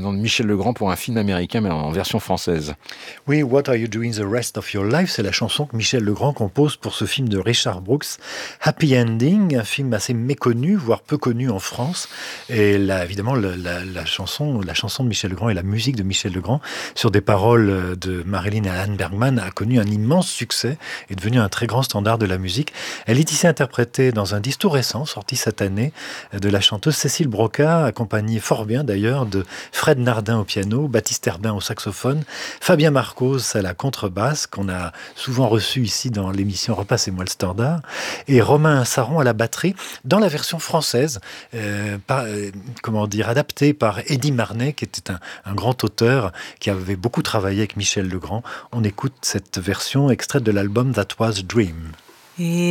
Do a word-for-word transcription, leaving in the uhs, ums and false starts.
nom de Michel Legrand pour un film américain, mais en version française. Oui, What Are You Doing the Rest of Your Life, c'est la chanson que Michel Legrand compose pour ce film de Richard Brooks, Happy Ending, un film assez méconnu, voire peu connu en France. Et là, évidemment, la, la, la chanson, la chanson de Michel Legrand et la musique de Michel Legrand, sur des paroles de Marilyn et Alan Bergman, a connu un immense succès, est devenu un très grand standard de la musique. Elle est ici interprétée dans un disque tout récent, sorti cette année, de la chanteuse Cécile Broca, accompagnée fort bien d'ailleurs de Fred Nardin au piano, Baptiste Herbin au saxophone, Fabien Marcos à la contrebasse, qu'on a souvent reçu ici dans l'émission Repassez-moi le standard, et Romain Saron à la batterie, dans la version française, euh, par, euh, comment dire, adaptée par Eddy Marnay, qui était un, un grand auteur qui avait beaucoup travaillé avec Michel Legrand. On écoute cette version extraite de l'album That Was Dream. Et